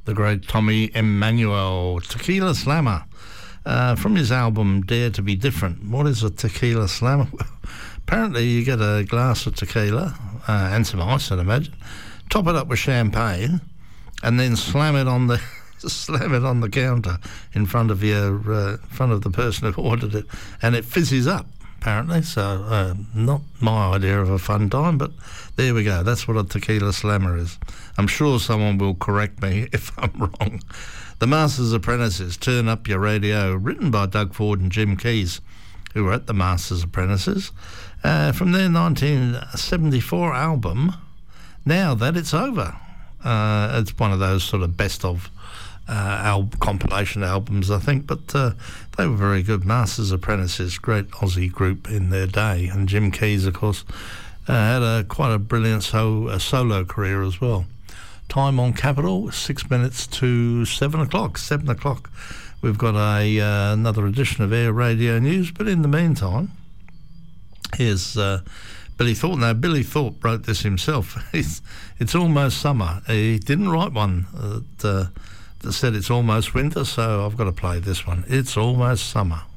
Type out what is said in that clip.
the great Tommy Emmanuel, Tequila Slammer, from his album Dare to Be Different. What is a tequila slammer? Apparently you get a glass of tequila and some ice, I'd imagine, top it up with champagne, and then slam it on the counter in front of the person who ordered it, and it fizzes up, apparently. So not my idea of a fun time, but there we go. That's what a tequila slammer is. I'm sure someone will correct me if I'm wrong. The Master's Apprentices, Turn Up Your Radio, written by Doug Ford and Jim Keys, who wrote The Master's Apprentices, from their 1974 album, Now That It's Over. It's one of those sort of best of compilation albums, I think, but they were very good. Masters Apprentices, great Aussie group in their day, and Jim Keys, of course, had quite a brilliant solo career as well. Time on Capital, 6 minutes to 7 o'clock. 7 o'clock, we've got another edition of Air Radio News, but in the meantime, here's Billy Thorpe. Now, Billy Thorpe wrote this himself. It's almost summer. He didn't write one that said it's almost winter, so I've got to play this one. It's almost summer.